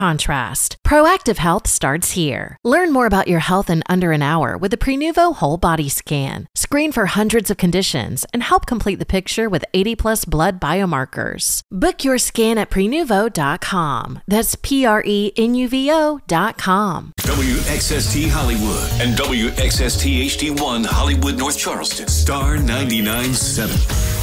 contrast. Proactive Health starts here. Learn more about your health in under an hour with the Prenuvo Whole Body Scan. Screen for hundreds of conditions and help complete the picture with 80+ blood biomarkers. Book your scan at Prenuvo.com. That's Prenuvo.com. WXST Hollywood and WXST HD1 Hollywood North Charleston. Star 99.7.